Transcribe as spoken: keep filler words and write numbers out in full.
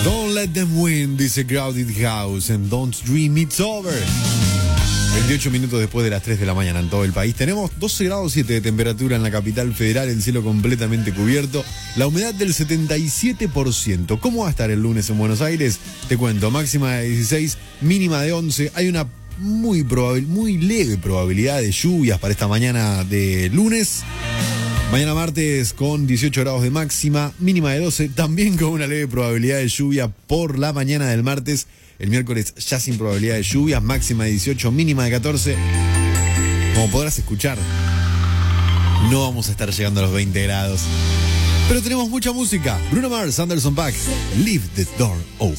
Don't let them win, dice Crowded House, and don't dream it's over. veintiocho minutos después de las tres de la mañana en todo el país. Tenemos doce grados siete de temperatura en la capital federal, el cielo completamente cubierto, la humedad del setenta y siete por ciento. ¿Cómo va a estar el lunes en Buenos Aires? Te cuento, máxima de dieciséis, mínima de once. Hay una muy, probabil- muy leve probabilidad de lluvias para esta mañana de lunes. Mañana martes con dieciocho grados de máxima, mínima de doce, también con una leve probabilidad de lluvia por la mañana del martes. El miércoles ya sin probabilidad de lluvias, máxima de dieciocho, mínima de catorce. Como podrás escuchar, no vamos a estar llegando a los veinte grados. Pero tenemos mucha música. Bruno Mars, Anderson .Paak, Leave the Door Open.